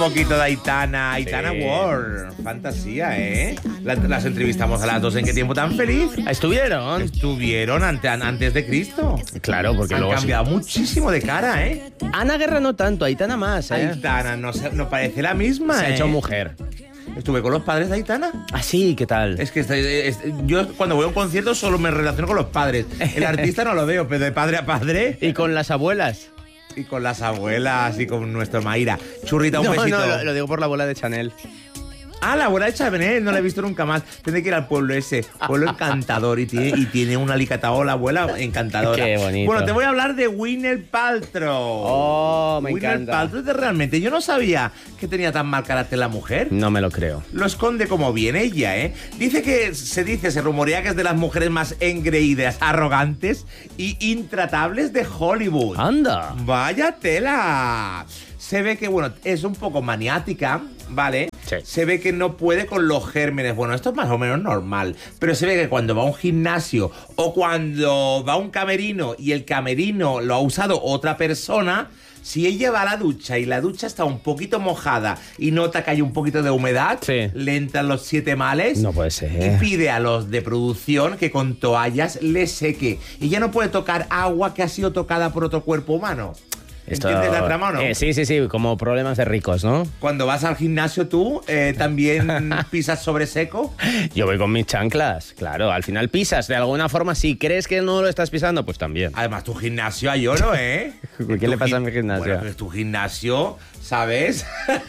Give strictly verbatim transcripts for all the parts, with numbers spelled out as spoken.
poquito de Aitana, Aitana Sí. World, fantasía, ¿eh? La- las entrevistamos a las dos en Qué tiempo tan feliz. ¿Estuvieron? Estuvieron ante, antes de Cristo. Claro, porque Han luego... cambiado muchísimo de cara, ¿eh? Ana Guerra no tanto, Aitana más, ¿eh? Aitana no, se- no parece la misma, Se ha ¿eh? hecho mujer. Estuve con los padres de Aitana. Ah, sí, ¿qué tal? Es que este- es- yo cuando voy a un concierto solo me relaciono con los padres. El artista no lo veo, pero de padre a padre ¿Y con las abuelas? y con las abuelas y con nuestro Mayra. Churrita, un No, besito. no, lo, lo digo por la abuela de Chanel. Ah, la abuela de Chanel, no la he visto nunca más. Tendré que ir al pueblo ese, pueblo encantador. Y tiene, y tiene un alicatado la abuela encantadora. Qué bonito. Bueno, te voy a hablar de Gwyneth Paltrow. Oh, me Gwyneth encanta. Paltrow, de realmente, yo no sabía que tenía tan mal carácter la mujer. No me lo creo. Lo esconde como bien ella, ¿eh? Dice que, se dice, se rumorea que es de las mujeres más engreídas, arrogantes y intratables de Hollywood. ¡Anda! ¡Vaya tela! Se ve que, bueno, es un poco maniática, ¿vale? Sí. Se ve que no puede con los gérmenes. Bueno, esto es más o menos normal. Pero se ve que cuando va a un gimnasio o cuando va a un camerino y el camerino lo ha usado otra persona, si ella va a la ducha y la ducha está un poquito mojada y nota que hay un poquito de humedad, Sí. le entran los siete males. No puede ser. Y pide a los de producción que con toallas le seque. Y ya no puede tocar agua que ha sido tocada por otro cuerpo humano. Esto- ¿Entiendes la trama o no? Eh, sí, sí, sí, como problemas de ricos, ¿no? Cuando vas al gimnasio tú, eh, ¿también pisas sobre seco? Yo voy con mis chanclas, claro. Al final pisas, de alguna forma, si crees que no lo estás pisando, pues también. Además, tu gimnasio hay oro, ¿eh? ¿Qué Tu le pasa a gi- mi gimnasio? Bueno, pues tu gimnasio, ¿sabes?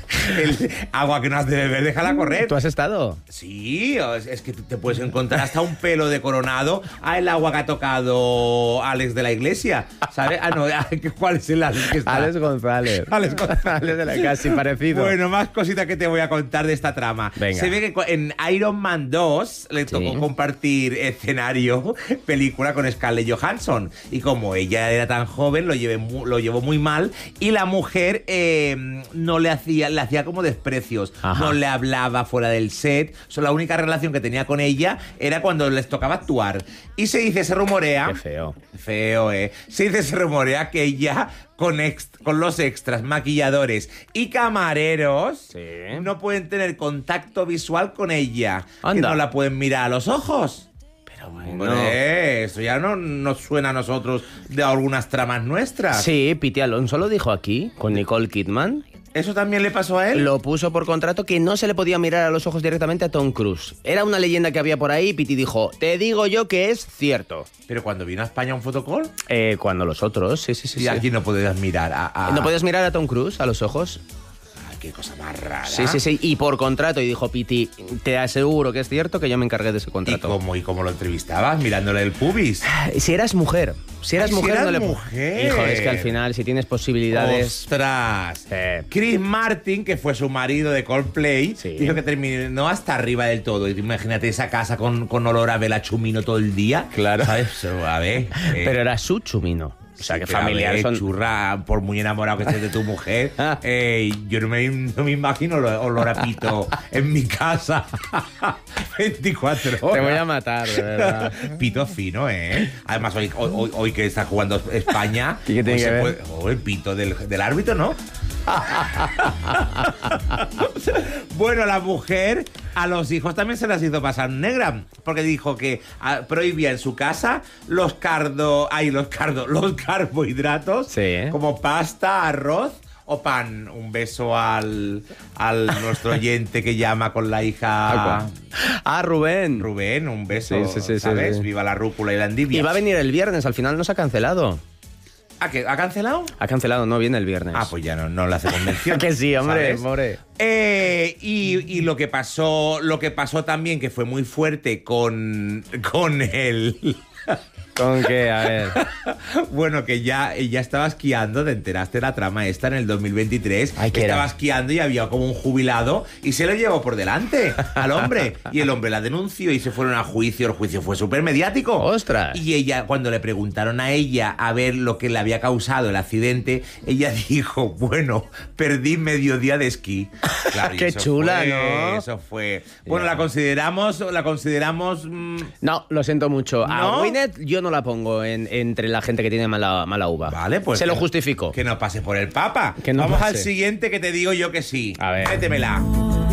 El agua que no has de beber, déjala correr. ¿Tú has estado? Sí, es, es que te puedes encontrar hasta un pelo de coronado a el agua que ha tocado Alex de la Iglesia, ¿sabes? Ah, no, ¿cuál es el Alex que está? Alex González. Alex González. Alex de la casi parecido. Bueno, más cositas que te voy a contar de esta trama. Venga. Se ve que co- en Iron Man dos le tocó Sí. compartir escenario, película con Scarlett Johansson. Y como ella era tan joven, lo, llevé mu- lo llevó muy mal. Y la mujer eh, no le hacía, le hacía como desprecios. Ajá. No le hablaba fuera del set. O sea, la única relación que tenía con ella era cuando les tocaba actuar. Y se dice, se rumorea... Qué feo. Feo, ¿eh? Se dice, se rumorea que ella, con, ex- con los extras, maquilladores y camareros, Sí. no pueden tener contacto visual con ella. Que Anda. no la pueden mirar a los ojos. Pero bueno. Hombre, eso ya no nos suena a nosotros de algunas tramas nuestras. Sí, Piti Alonso lo dijo aquí, con Nicole Kidman. ¿Eso también le pasó a él? Lo puso por contrato que no se le podía mirar a los ojos directamente a Tom Cruise. Era una leyenda que había por ahí y Piti dijo, te digo yo que es cierto. Pero cuando vino a España un fotocall, Eh, cuando los otros, sí, sí, sí. y sí. aquí no podías mirar a... a- ¿No podías mirar a Tom Cruise a los ojos? Ay, qué cosa más rara. Sí, sí, sí. Y por contrato. Y dijo Piti, te aseguro que es cierto que yo me encargué de ese ¿Y contrato. cómo, ¿Y cómo lo entrevistabas? Mirándole el pubis. Si eras mujer. Si eras Ay, si mujer, eras no le... mujer. Hijo, es que al final, si tienes posibilidades... ¡Ostras! Eh. Chris Martin, que fue su marido de Coldplay, Sí. dijo que terminó hasta arriba del todo. Y tú imagínate esa casa con, con olor a vela chumino todo el día. Claro. ¿Sabes? A ver. eh, Pero era su chumino. O sea, sí, que pero a familiar ver, son... churra, por muy enamorado que estés de tu mujer, eh, yo no me, no me imagino lo- olor a pito en mi casa veinticuatro horas. Te voy a matar, de verdad. Pito fino, ¿eh? Además, hoy, hoy, hoy que está jugando España, ¿Y qué tiene pues que se ver? puede- oh, el pito del, del árbitro, ¿no? Bueno, la mujer a los hijos también se las hizo pasar negra, porque dijo que ah, prohibía en su casa los cardo, ay, los cardo, los carbohidratos, Sí, ¿eh? como pasta, arroz o pan. Un beso al, al nuestro oyente que llama con la hija Ah, Rubén. Rubén, un beso, Sí, sí, sí, sí, ¿sabes? sí. Viva la rúcula y la endivia. Y va a venir el viernes, al final no se ha cancelado. ¿Ah, qué? ¿Ha cancelado? Ha cancelado, no viene el viernes. Ah, pues ya no, no le hace convención. Que sí, hombre, ¿sabes? more. Eh, y, y lo que pasó, lo que pasó también, que fue muy fuerte con, con el. ¿Con qué? A ver. Bueno, que ya, ya estaba esquiando, te enteraste la trama esta en el dos mil veintitrés. Ay, ¿qué estaba era? esquiando y había como un jubilado y se lo llevó por delante al hombre. Y el hombre la denunció y se fueron a juicio. El juicio fue súper mediático. ¡Ostras! Y ella, cuando le preguntaron a ella a ver lo que le había causado el accidente, ella dijo, bueno, perdí medio día de esquí. Claro, y Qué eso chula, fue- ¿no? Eso fue. Bueno, Ya. la consideramos, la consideramos... mm, No, lo siento mucho. A ¿No? Binet yo no la pongo en, entre la gente que tiene mala, mala uva. Vale, pues... Se lo que, justifico. Que no pase por el Papa. Que no Vamos pase. al siguiente que te digo yo que sí. A ver. Métemela.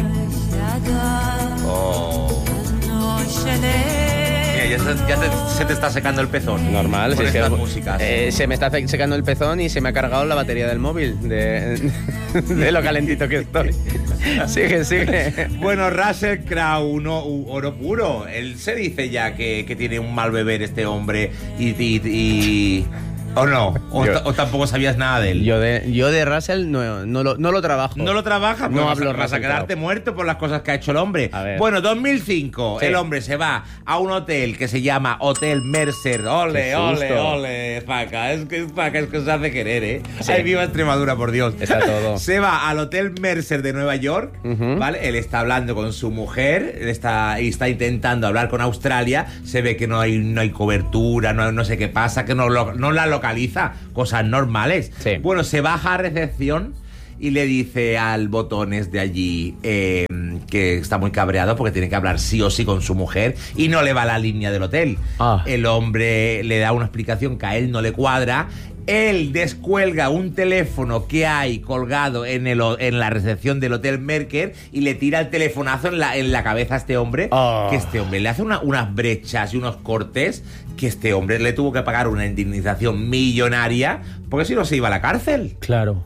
Oh. Mira, ya, se, ya te, se te está secando el pezón. Normal, con si es estas que, músicas. eh, se me está secando el pezón y se me ha cargado la batería del móvil de, de lo calentito que estoy. Sigue, sigue. Bueno, Russell Crowe, uno, oro puro. Él se dice ya que, que tiene un mal beber este hombre y... y, y ¿O no? ¿O, Yo- o tampoco sabías nada de él? Yo de, yo de Russell no, no, lo, no lo trabajo. No lo trabajas, No pues vas, hablo a- vas a Russell quedarte Crowe. muerto por las cosas que ha hecho el hombre. A ver. Bueno, dos mil cinco, Sí. el hombre se va a un hotel que se llama Hotel Mercer. Ole, Qué ole, susto. ole, Paca. Es que es Paca, es que se hace querer, ¿eh? Sí. Ay, viva Extremadura, por Dios. Está todo. Se va al Hotel Mercer de Nueva York, Ujú. ¿vale? Él está hablando con su mujer, él está, y está intentando hablar con Australia. Se ve que no hay, no hay cobertura, no, no sé qué pasa, que no, lo- no la localiza. Cosas normales. Sí. Bueno, se baja a recepción y le dice al Botones de allí eh, que está muy cabreado porque tiene que hablar sí o sí con su mujer y no le va la línea del hotel. Ah. El hombre le da una explicación que a él no le cuadra. Él descuelga un teléfono que hay colgado en, el, ho- en la recepción del Hotel Mercer y le tira el telefonazo en la, en la cabeza a este hombre. Ah. Que este hombre le hace una- unas brechas y unos cortes que este hombre le tuvo que pagar una indemnización millonaria porque si no se iba a la cárcel. Claro.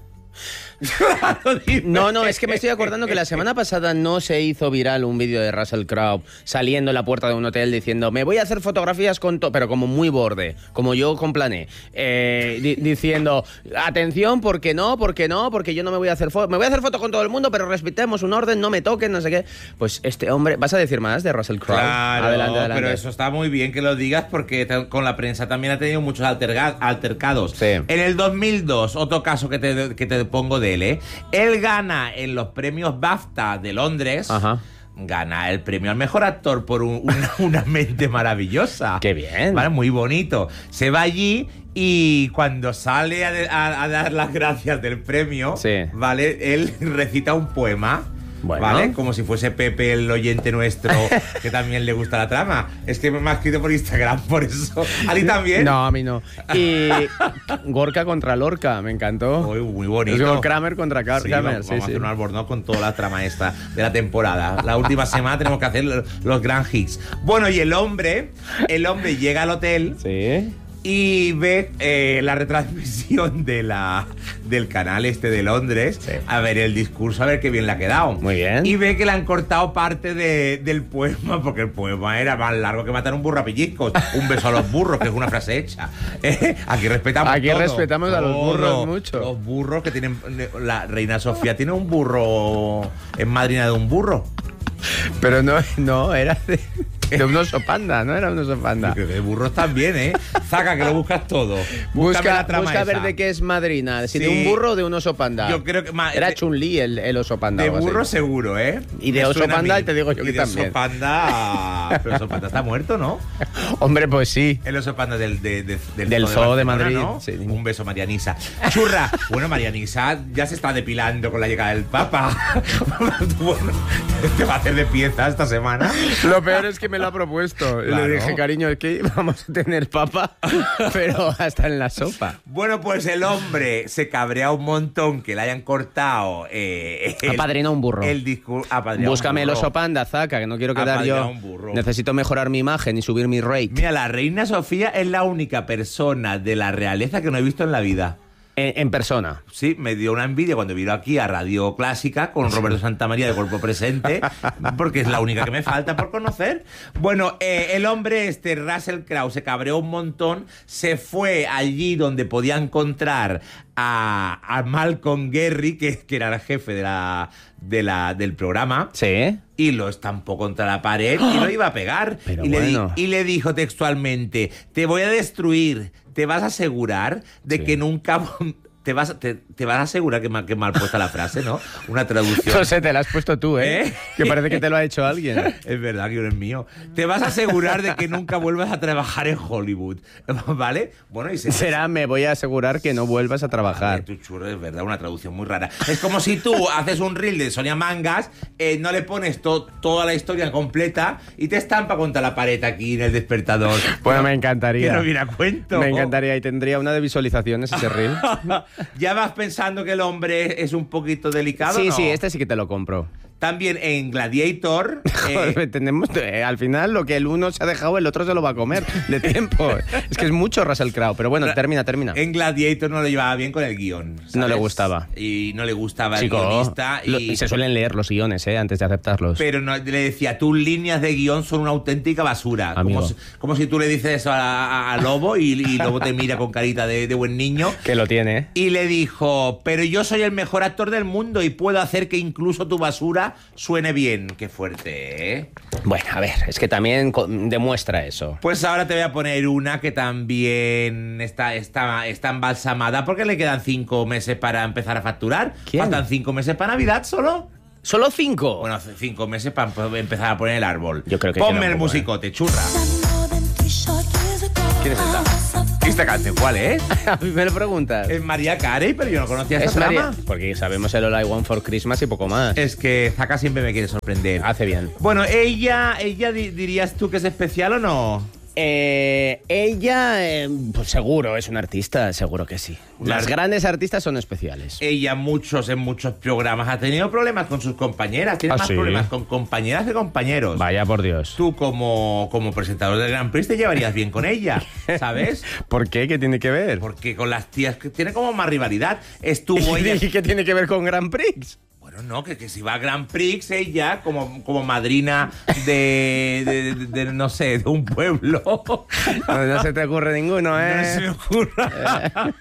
No, no, es que me estoy acordando que la semana pasada no se hizo viral un vídeo de Russell Crowe saliendo en la puerta de un hotel diciendo me voy a hacer fotografías con todo, pero como muy borde, como yo con plané, eh, di- diciendo atención, porque no, porque no, porque yo no me voy a hacer fotos, me voy a hacer fotos con todo el mundo, pero respetemos un orden, no me toquen, no sé qué. Pues este hombre, ¿vas a decir más de Russell Crowe? Claro, adelante, adelante. pero eso está muy bien que lo digas porque te- con la prensa también ha tenido muchos alterga- altercados. Sí. En el dos mil dos, otro caso que te, que te pongo de él, ¿eh? Él gana en los premios BAFTA de Londres. Ajá. Gana el premio al mejor actor por un- una, una mente maravillosa. Qué bien. Vale, muy bonito. Se va allí y cuando sale a, de- a- a dar las gracias del premio, Sí. vale, él recita un poema. Bueno. ¿Vale? Como si fuese Pepe, el oyente nuestro, que también le gusta la trama. Es que me ha escrito por Instagram, por eso. ¿A ti también? No, a mí no. Y Gorka contra Lorca, me encantó. Muy, muy bonito. Es como Kramer contra Car- Sí, Kramer. vamos, sí, vamos a sí. hacer un albornoz con toda la trama esta de la temporada. La última semana tenemos que hacer los, los grand hits. Bueno, y el hombre, el hombre llega al hotel Sí. y ve eh, la retransmisión de la, del canal este de Londres, Sí. a ver el discurso, a ver qué bien le ha quedado. Muy bien. Y ve que le han cortado parte de- del poema, porque el poema era más largo que matar un burro a pellizcos. Un beso a los burros, que es una frase hecha. Eh, Aquí respetamos Aquí todo. respetamos a los Todo. burros mucho. Los burros que tienen... La reina Sofía tiene un burro... Es madrina de un burro. Pero no, no, era de, de un oso panda, no era un oso panda. Yo creo que de burros también, ¿eh? Zaca, que lo buscas todo. Búscame Busca, la trama busca a ver esa. de qué es madrina, si Sí. de un burro o de un oso panda. Yo creo que más- Era de- Chun-Li el, el oso panda. De o algo así. burro seguro, ¿eh? Y de Me oso suena a panda, mí. te digo yo Y que de también. oso panda... Pero oso panda está muerto, ¿no? Hombre, pues sí. El oso panda del, de- de- del, Del zoo de Barcelona, Madrid, ¿no? sí. Un beso, Marianisa. Churra. Bueno, Marianisa ya se está depilando con la llegada del Papa. Bueno, te va a hacer de pieza esta semana. Lo peor es que me lo ha propuesto. Claro. Le dije, cariño, es que vamos a tener papa, pero hasta en la sopa. Bueno, pues el hombre se cabrea un montón que le hayan cortado. Eh, el- Apadrina un burro. El discurso. Búscame el oso panda, Zaca, que no quiero quedar Apadrina yo. un burro. Necesito mejorar mi imagen y subir mi rate. Mira, la reina Sofía es la única persona de la realeza que no he visto en la vida. En, en persona. Sí, me dio una envidia cuando vino aquí a Radio Clásica con Roberto Santamaría de cuerpo presente, porque es la única que me falta por conocer. Bueno, eh, el hombre este, Russell Crowe, se cabreó un montón, se fue allí donde podía encontrar a, a Malcolm Gary, que, que era el jefe de la, de la, del programa. Sí. Y lo estampó contra la pared y lo iba a pegar. Pero y, le di- bueno. y le dijo textualmente, te voy a destruir, te vas a asegurar de Sí. que nunca Te vas, te, te vas a asegurar que mal, que mal puesta la frase, ¿no? Una traducción. No sé, te la has puesto tú, ¿eh? ¿Eh? Que parece que te lo ha hecho alguien. Es verdad que no es mío. Te vas a asegurar de que nunca vuelvas a trabajar en Hollywood, ¿vale? Bueno, y se... Será, me voy a asegurar que no vuelvas a trabajar. Vale, tu churro, es verdad, una traducción muy rara. Es como si tú haces un reel de Sonia Mangas, eh, no le pones to toda la historia completa y te estampa contra la pared aquí en el despertador. Bueno, me encantaría. Que no viene a cuento. Me encantaría y tendría una de visualizaciones ese reel. ¿Ya vas pensando que el hombre es un poquito delicado? Sí, ¿no? sí, este sí que te lo compro. También en Gladiator... Joder, eh, tenemos, eh, al final lo que el uno se ha dejado, el otro se lo va a comer de tiempo. Es que es mucho Russell Crowe, pero bueno, termina, termina. En Gladiator no lo llevaba bien con el guión, ¿sabes? No le gustaba. Y no le gustaba Chico, el guionista. Y, lo- y se suelen leer los guiones, ¿eh? Antes de aceptarlos. Pero no, le decía, tus líneas de guión son una auténtica basura. Amigo. Como si, como si tú le dices eso a, a- a Lobo y, y Lobo te mira con carita de, de buen niño. Que lo tiene, ¿eh? Y le dijo, pero yo soy el mejor actor del mundo y puedo hacer que incluso tu basura suene bien. Qué fuerte, ¿eh? Bueno, a ver, es que también co- demuestra eso. Pues ahora te voy a poner una que también está, está, está embalsamada porque le quedan cinco meses para empezar a facturar. ¿Quién? Faltan cinco meses para Navidad solo. ¿Solo cinco? Bueno, hace cinco meses para empezar a poner el árbol. Yo creo que Ponme queda un el poco, musicote, churra. ¿Quién es esta? ¿Esta canción cuál es? A mí me lo preguntas. Es María Carey, pero yo no conocía Es esta María- trama. Porque sabemos el All I Want for Christmas y poco más. Es que Zaka siempre me quiere sorprender. Hace bien. Bueno, ella, ella di- dirías tú que es especial o no? Eh, ella, eh, pues seguro, es una artista, seguro que sí. Las Las- grandes artistas son especiales. Ella muchos en muchos programas ha tenido problemas con sus compañeras. Tiene ¿Ah, más sí? problemas con compañeras que compañeros. Vaya por Dios. Tú como, como presentador del Grand Prix te llevarías bien con ella, ¿sabes? ¿Por qué? ¿Qué tiene que ver? Porque con las tías que tiene como más rivalidad. Estuvo ella... ¿Y qué tiene que ver con Grand Prix? Bueno, no, que, que si va a Grand Prix ella como, como madrina de, de, de- de, no sé, de un pueblo. No, no se te ocurre ninguno, ¿eh? No se me ocurra.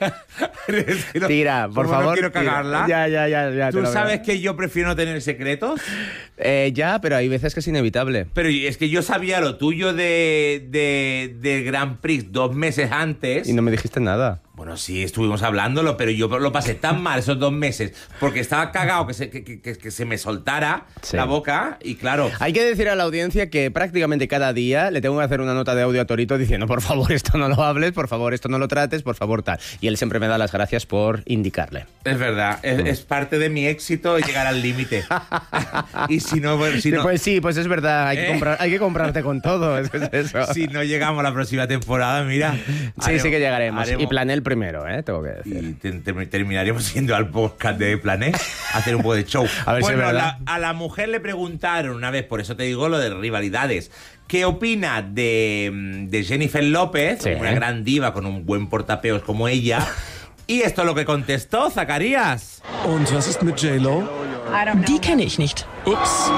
Es que no- Tira, por como favor. No quiero tira. cagarla. Ya, ya, ya. ya te Tú lo sabes veo. que yo prefiero no tener secretos. Eh, ya, pero hay veces que es inevitable. Pero es que yo sabía lo tuyo de, de, de Grand Prix dos meses antes. Y no me dijiste nada. Bueno, sí, estuvimos hablándolo, pero yo lo pasé tan mal esos dos meses porque estaba cagado que se, que, que- que- que se me soltara Sí. la boca y claro... Hay que decir a la audiencia que prácticamente cada día le tengo que hacer una nota de audio a Torito diciendo, por favor, esto no lo hables, por favor, esto no lo trates, por favor, tal. Y él siempre me da las gracias por indicarle. Es verdad, es, es parte de mi éxito llegar al límite. Y si no, bueno, si no, Pues sí, pues es verdad, hay, que, ¿Eh? comprar, hay que comprarte con todo, es que es eso. si no llegamos a la próxima temporada, mira... Sí, sí que llegaremos. haremos- Y planeé el primero, ¿eh? Tengo que decir. Y te- te- terminaríamos yendo al podcast de Plané a hacer un poco de show. A ver si bueno, es verdad. la- a la mujer le preguntaron una vez, por eso te digo lo de rivalidades, ¿qué opina de, de Jennifer López, Sí. una gran diva con un buen portapeos como ella? Y esto es lo que contestó Zacarías. Und was ist mit J-Lo? Die kenne ich nicht. Ups.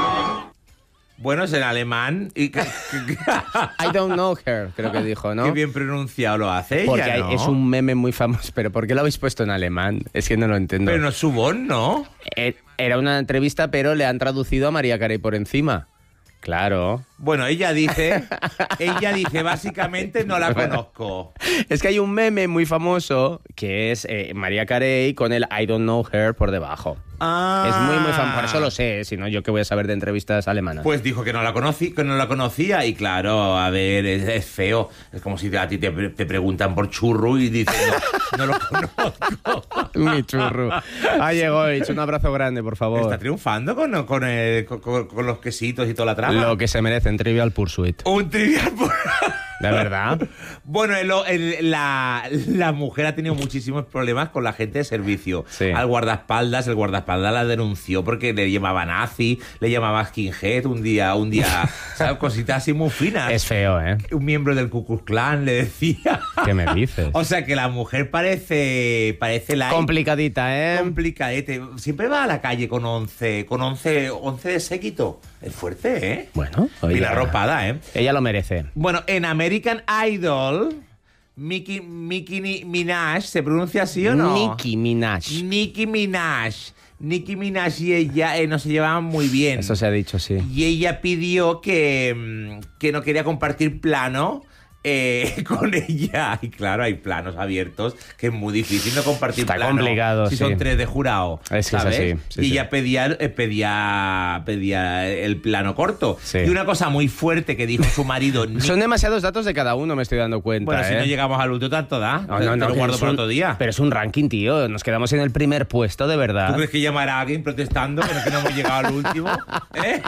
Bueno, es en alemán. Y que- que- I don't know her, creo que dijo, ¿no? Qué bien pronunciado lo hace ella, Porque hay- ¿no? es un meme muy famoso, pero ¿por qué lo habéis puesto en alemán? Es que no lo entiendo. Pero no es su voz, ¿no? Eh, Era una entrevista, pero le han traducido a María Carey por encima. Claro. Bueno, ella dice, ella dice básicamente no la conozco. Es que hay un meme muy famoso que es eh, María Carey con el I don't know her por debajo. Ah. Es muy, muy famoso. Por eso lo sé, si no, yo qué voy a saber de entrevistas alemanas. Pues dijo que no la conocí, que no la conocía y claro, a ver, es, es feo. Es como si a ti te, te preguntan por churro y dices, no, no lo conozco. Mi churro. Ah, llegó, un abrazo grande, por favor. Está triunfando con, con, el- con- con- con los quesitos y toda la trama. Lo que se merece en Trivial Pursuit. Un trivial por... ¿De verdad? Bueno, el- el- la, la mujer ha tenido muchísimos problemas con la gente de servicio. Sí. Al guardaespaldas, el guardaespaldas la denunció porque le llamaba nazi, le llamaba skinhead un día, un día, ¿sabes? Cositas así muy finas. Es feo, ¿eh? Un miembro del Ku Klux Klan le decía. ¿Qué me dices? O sea que la mujer parece, parece la Complicadita, ¿eh? complicadete. Siempre va a la calle con once, con once, once de séquito. Es fuerte, ¿eh? Bueno, Y oye, la arropada, ¿eh? ella lo merece. Bueno, en American Idol, Nicki, Nicki Ni- Minaj, ¿se pronuncia así o no? Nicki Minaj. Nicki Minaj. Nicki Minaj y ella eh, no se llevaban muy bien. Eso se ha dicho, sí. Y ella pidió que, mm, que no quería compartir plano eh, con ella. Y claro, hay planos abiertos que es muy difícil no compartir Está plano complicado, si sí. son tres de jurado, Es que es ¿sabes? así, sí, y sí. ella pedía, eh, pedía, pedía el plano corto. Sí. Y una cosa muy fuerte que dijo su marido... ni- Son demasiados datos de cada uno, me estoy dando cuenta. bueno, si ¿eh? no llegamos al último tanto da. No, te, no, te no, lo que guardo es para un- otro día. Pero es un ranking, tío. Nos quedamos en el primer puesto, de verdad. ¿Tú crees que llamará a alguien protestando que no, que no hemos llegado al último? ¿Eh?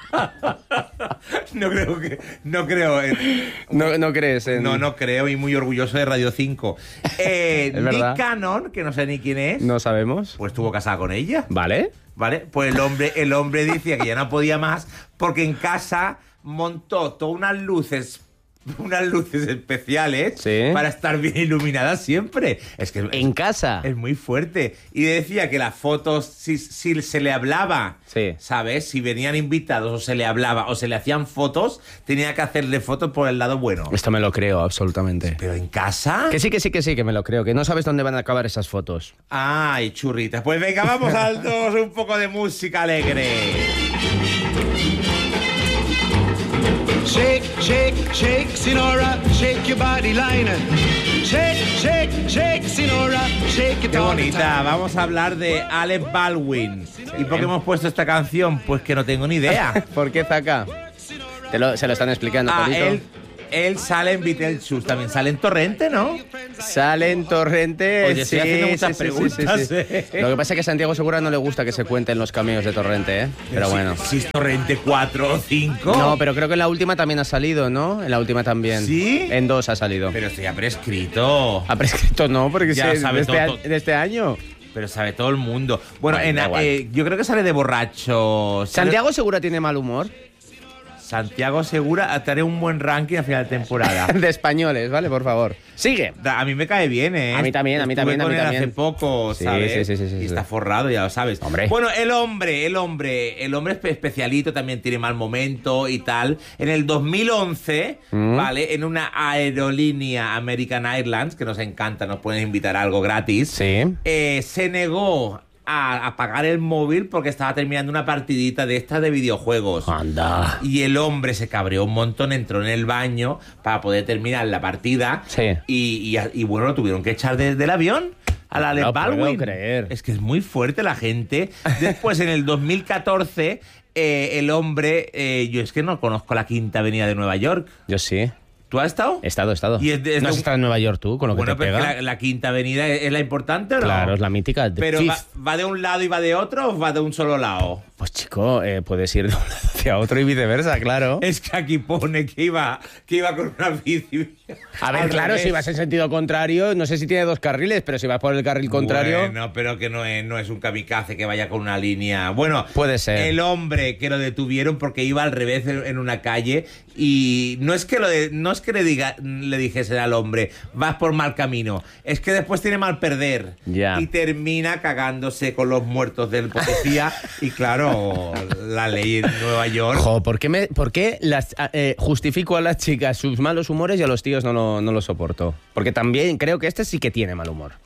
No creo que... No creo... en- No, no crees en... No, no creo, y muy orgulloso de Radio cinco. Eh, Es verdad. Nick Cannon, que no sé ni quién es, No sabemos. pues estuvo casada con ella, ¿Vale? ¿vale? Pues el hombre, el hombre decía que ya no podía más porque en casa montó todas unas luces, unas luces especiales Sí. para estar bien iluminadas siempre. Es que es, En casa. es muy fuerte. Y decía que las fotos, si, si se le hablaba, Sí. ¿sabes? Si venían invitados o se le hablaba o se le hacían fotos, tenía que hacerle fotos por el lado bueno. Esto me lo creo, absolutamente. Pero en casa... Que sí, que sí, que sí, que me lo creo. Que no sabes dónde van a acabar esas fotos. Ay, churritas. Pues venga, vamos al dos, un poco de música alegre. Shake, shake, shake, Sinora, shake your body liner. Shake, shake, shake, Sinora, shake it Qué all the bonita. time. Vamos a hablar de Alec Baldwin. ¿Y por qué hemos puesto esta canción? Pues que no tengo ni idea. ¿Por qué Zaka? Te lo, se lo están explicando, Ah, Polito. él, él sale en Beetlejuice, también sale en Torrente, ¿no? Sale en Torrente. Oye, estoy sí, haciendo muchas sí, sí, preguntas, sí, sí. ¿eh? Lo que pasa es que a Santiago Segura no le gusta que se cuenten los cameos de Torrente, ¿eh? Pero Si- bueno. Si es Torrente cuatro o cinco. No, pero creo que en la última también ha salido, ¿no? En la última también. ¿Sí? En dos ha salido. Pero esto ya prescrito. Ha prescrito no, porque Ya sí, sabe de, este, todo, a- todo. de este año. Pero sabe todo el mundo. Bueno, Ay, en- da igual. eh, yo creo que sale de borracho. Sale- Santiago Segura tiene mal humor. Santiago Segura, te haré un buen ranking a final de temporada. De españoles, ¿vale? Por favor. Sigue. Da- A mí me cae bien, ¿eh? A mí también, a mí Estuve también, a con mí él también. hace poco, Sí, ¿sabes? sí, sí, sí, sí, Y sí. está forrado, ya lo sabes. Hombre. Bueno, el hombre, el hombre, el hombre espe- especialito también tiene mal momento y tal. En el dos mil once, Mm. ¿vale? En una aerolínea American Airlines, que nos encanta, nos pueden invitar a algo gratis. Sí. eh, se negó a apagar el móvil porque estaba terminando una partidita de estas de videojuegos. Anda. Y el hombre se cabreó un montón, entró en el baño para poder terminar la partida. Sí. Y, y- y bueno, lo tuvieron que echar de- del avión a la No Alec lo Baldwin. puedo creer. Es que es muy fuerte la gente. Después, en el dos mil catorce, eh, el hombre... eh, yo es que no conozco la Quinta Avenida de Nueva York. Yo sí. ¿Tú has estado? He estado, he estado. Y es de- es ¿No de has un- estado en Nueva York tú, con lo Bueno, que te pero es pega? que la, la Quinta Avenida es, es la importante, ¿o no? Claro, es la mítica. The Pero va, Fifth. ¿va de un lado y va de otro o va de un solo lado? Pues chico, eh, puedes ir de un lado hacia otro y viceversa, claro. Es que aquí pone que iba, que iba con una bici. A ver, Al claro, revés. si vas en sentido contrario, no sé si tiene dos carriles, pero si vas por el carril contrario... Bueno, pero que no es, no es un kamikaze que vaya con una línea. Bueno, Puede ser. El hombre que lo detuvieron porque iba al revés en, en una calle y no es que lo de- no es que le diga le dijesen al hombre vas por mal camino, es que después tiene mal perder Ya. y termina cagándose con los muertos del policía y claro, la ley en Nueva York. Jo, ¿por qué, me, por qué las, eh, justifico a las chicas sus malos humores y a los tíos no lo, no lo soporto? Porque también creo que este sí que tiene mal humor.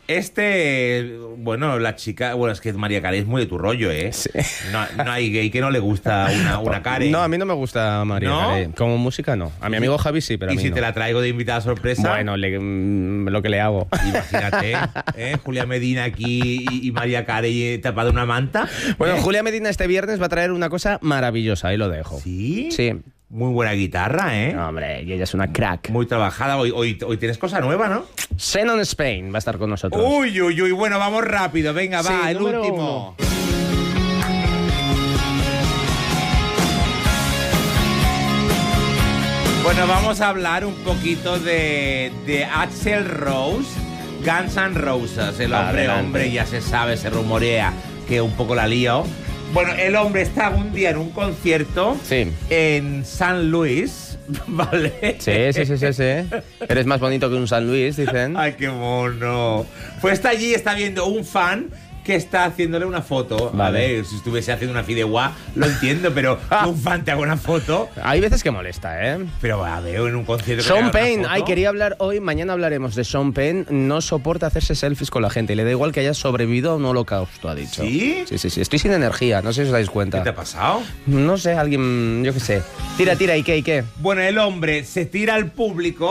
Este, bueno, la chica, bueno, es que María Carey es muy de tu rollo, ¿eh? Sí. No, no hay gay que no le gusta una, una Carey. No, a mí no me gusta María ¿No? Carey. Como música, no. A mi amigo Javi sí, pero a y mí si no. te la traigo de invitada sorpresa, Bueno, le- mm, lo que le hago. imagínate, ¿eh? Julia Medina aquí y, y María Carey tapada una manta. Bueno, ¿eh? Julia Medina este viernes va a traer una cosa maravillosa, ahí lo dejo. ¿Sí? Sí. Muy buena guitarra, ¿eh? Hombre, y ella es una crack. Muy trabajada. Hoy, hoy, hoy tienes cosa nueva, ¿no? Xenon Spain va a estar con nosotros. Uy, uy, uy. Bueno, vamos rápido. Venga, Sí, va, el número último. uno. Bueno, vamos a hablar un poquito de, de Axl Rose, Guns N' Roses. El hombre, Adelante. hombre, ya se sabe, se rumorea que un poco la lío. Bueno, el hombre está un día en un concierto Sí. en San Luis, ¿vale? Sí, sí, sí, sí, sí. Eres más bonito que un San Luis, dicen. Ay, qué mono. Pues está allí, está viendo un fan que está haciéndole una foto. Vale. A ver, si estuviese haciendo una fideuá, lo entiendo, pero que un fan te haga una foto. Hay veces que molesta, ¿eh? Pero a ver, en un concierto. que te Sean haga una Penn, foto. ay, quería hablar hoy, mañana hablaremos de Sean Penn. No soporta hacerse selfies con la gente y le da igual que haya sobrevivido a un holocausto, ha dicho. ¿Sí? Sí, sí, sí. Estoy sin energía, no sé si os dais ¿Qué cuenta. te ha pasado? No sé, alguien, yo qué sé. Tira, tira, ¿y qué, y qué? Bueno, el hombre se tira al público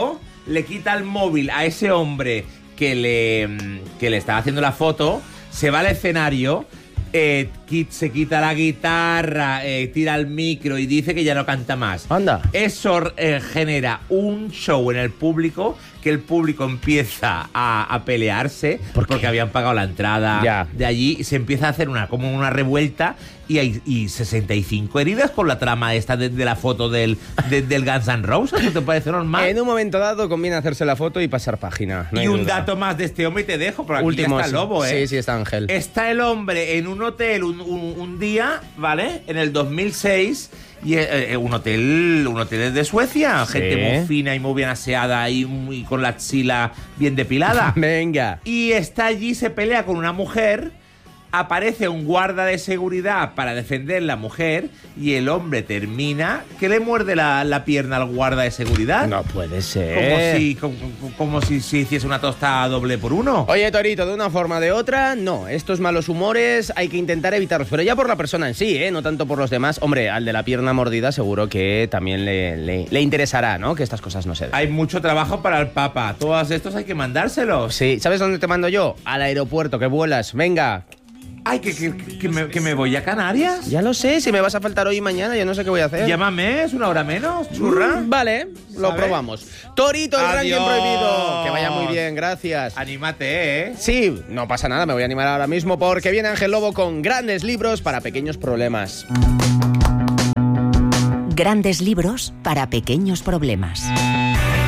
le quita el móvil a ese hombre que le, que le estaba haciendo la foto, se va al escenario, eh, se quita la guitarra, eh, tira el micro y dice que ya no canta más. Anda. Eso eh, genera un show en el público, que el público empieza a, a pelearse ¿Por qué? porque habían pagado la entrada Ya. de allí, y se empieza a hacer una como una revuelta y hay y sesenta y cinco heridas con la trama esta de, de la foto del, de, del Guns N' Roses. ¿No te parece normal? En un momento dado conviene hacerse la foto y pasar página. No y hay un duda. dato más de este hombre y te dejo, pero aquí Último, ya está el lobo, ¿eh? Sí, sí, está Ángel. Está el hombre en un hotel un, un, un día, ¿vale? En el dos mil seis, y eh, eh, un hotel un hotel de Suecia, Sí. gente muy fina y muy bien aseada y muy, con la axila bien depilada. Venga. Y está allí, se pelea con una mujer, aparece un guarda de seguridad para defender la mujer y el hombre termina que le muerde la, la pierna al guarda de seguridad. No puede ser. Como si, como, como si se hiciese una tostada doble por uno. Oye, Torito, de una forma o de otra, no. Estos malos humores hay que intentar evitarlos, pero ya por la persona en sí, ¿eh? No tanto por los demás. Hombre, al de la pierna mordida seguro que también le, le, le interesará, ¿no? Que estas cosas no se den. Hay mucho trabajo para el Papa. Todos estos hay que mandárselos. Sí, ¿sabes dónde te mando yo? Al aeropuerto, que vuelas. Venga. Ay, que, que, que, me, que me voy a Canarias. Ya lo sé, si me vas a faltar hoy y mañana, yo no sé qué voy a hacer. Llámame, es una hora menos, churra. Mm, Vale, lo ¿Sabe? probamos. Torito, el ranking Adiós. prohibido. Que vaya muy bien, gracias. Anímate, ¿eh? Sí, no pasa nada, me voy a animar ahora mismo porque viene Ángel Lobo con grandes libros para pequeños problemas. Grandes libros para pequeños problemas.